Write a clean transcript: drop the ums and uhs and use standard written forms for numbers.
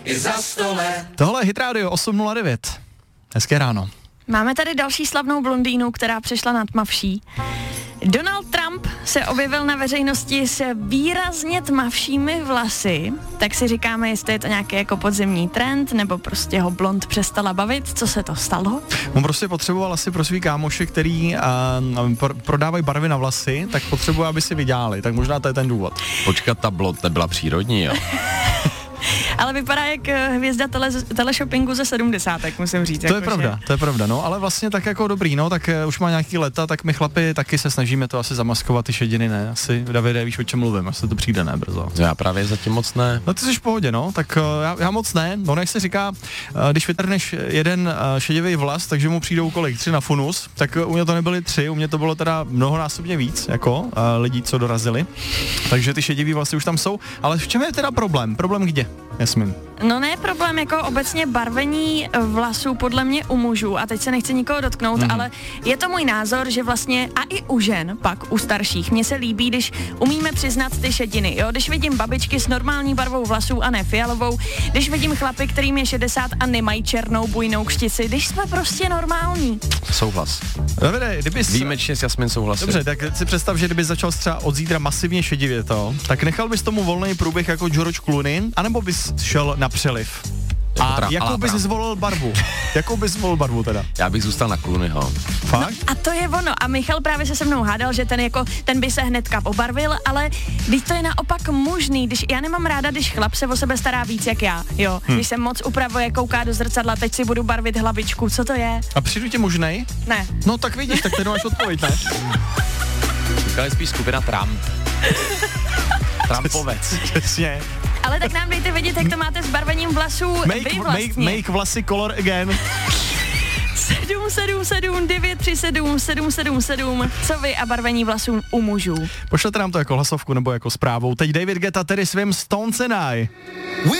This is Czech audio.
I za 100 let. Tohle je Hit Radio 809. Hezké ráno. Máme tady další slavnou blondýnu, která přišla nad tmavší. Donald Trump se objevil na veřejnosti s výrazně tmavšími vlasy, tak si říkáme, jestli je to nějaký jako podzimní trend, nebo prostě ho blond přestala bavit, co se to stalo? On prostě potřeboval asi pro svý kámoše, který prodávají barvy na vlasy, tak potřebuje, aby si vydělali, tak možná to je ten důvod. Počkat, ta blond nebyla přírodní, jo? Ale vypadá jak hvězda teleshoppingu ze 70, musím říct. To je pravda, no, ale vlastně tak jako dobrý, no, tak už má nějaký leta, tak my chlapi taky se snažíme to asi zamaskovat, ty šediny, ne, asi, Davide, víš, o čem mluvím, asi to přijde, ne, brzo. Já právě zatím moc ne. No ty jsi v pohodě, no, tak já moc ne, no, jak se říká, když vytrhneš jeden šedivý vlas, takže mu přijdou kolik, 3 na funus, tak u mě to nebyly 3, u mě to bylo teda mnohonásobně víc, jako lidí, co dorazili, takže ty šedivý vlasy už tam jsou, ale v čem je teda problém? Problém kde? Jasmin. No ne problém jako obecně barvení vlasů podle mě u mužů, a teď se nechci nikoho dotknout, ale je to můj názor, že vlastně a i u žen, pak u starších, mně se líbí, když umíme přiznat ty šediny, jo, když vidím babičky s normální barvou vlasů a ne fialovou, když vidím chlapy, kterým je 60 a nemají černou bujnou kštici, když jsme prostě normální. Souhlas. Davide, výjimečně s Jasmin souhlasím. Dobře, tak si představ, že kdyby začal třeba od zítra masivně šedivě to, tak nechal bys tomu volný průběh jako George Clooney, anebo bys šel na přeliv? A jakou bys zvolil barvu? Jakou bys zvolil barvu teda? Já bych zůstal na Clooneyho. Fakt? No, a to je ono. A Michal právě se mnou hádal, že ten by se hnedka pobarvil, ale když to je naopak možný, když já nemám ráda, když chlap se o sebe stará víc jak já, jo. Když se moc upravuje, kouká do zrcadla, teď si budu barvit hlavičku, co to je? A přijdu tě možnej? Ne. No tak vidíš, tak ty máš odpověď, ne? Říkal je spíš skupina Trump. Trumpovec. Přesně. Ale tak nám dejte vědět, jak to máte s barvením vlasů vy vlastně. Make vlasy color again. 777 937 777. Co vy a barvení vlasů u mužů? Pošlete nám to jako hlasovku nebo jako zprávou. Teď David Guetta, tedy svým Stones and I.